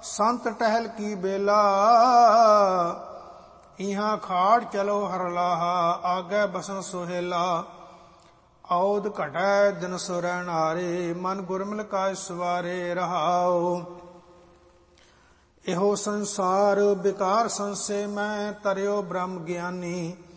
ਸੰਤ ਟਹਿਲ ਕੀ ਬੇਲਾ। ਇਹਾਂ ਖਾੜ ਚਲੋ ਹਰ ਲਾਹਾ, ਆਗੇ ਬਸਨ ਸੁਹੇਲਾ। ਔਦ ਘਟੈ ਦਿਨ ਸੁਰੈ ਨਾਰੇ, ਮਨ ਗੁਰਮਿਲ ਕਾ ਸਵਾਰੇ ਰਹਾਉ। ਇਹੋ ਸੰਸਾਰ ਬਿਕਾਰ ਸੰਸੇ ਮੈਂ, ਤਰਿਓ ਬ੍ਰਹਮ ਗਿਆਨੀ।